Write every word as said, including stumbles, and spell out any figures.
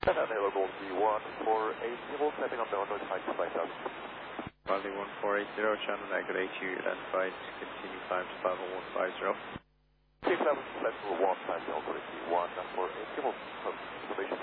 And available V one four eight zero, setting up the on-road height to five thousand. Bradley one four eight zero, channel negative eight two, identified, continue climb to level one five zero. six seven, level one five zero, V one four eight zero, confirmation.